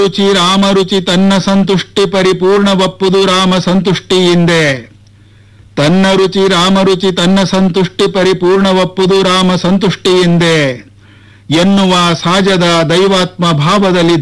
ರುಚಿ ರಾಮರುಚಿ ತನ್ನ ಸಂತುಷ್ಟಿ ಪರಿಪೂರ್ಣವಪ್ಪುದು ರಾಮ ಸಂತುಷ್ಟಿಯಿಂದೆ. ತನ್ನ ರುಚಿ ರಾಮರುಚಿ ತನ್ನ ಸಂತುಷ್ಟಿ ಪರಿಪೂರ್ಣವಪ್ಪುದು ರಾಮ ಸಂತುಷ್ಟಿಯಿಂದೆ ಎನ್ನುವ ಸಹಜದ ದೈವಾತ್ಮ ಭಾವದಲ್ಲಿ